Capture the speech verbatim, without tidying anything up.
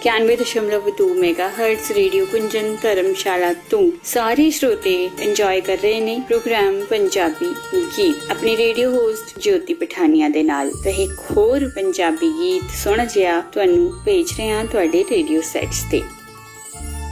इक्यानवे दशमलव दो मेगा हर्ट्ज रेडियो कुंजन धर्मशाला तो सारे श्रोते इंजॉय कर रहे ने प्रोग्राम पंजाबी गीत अपनी रेडियो होस्ट ज्योति पठानिया दे नाल। ते एक होर पंजाबी गीत सुण जिया तुहानू भेज रहे हां तुहाडे रेडियो सैट्स ते।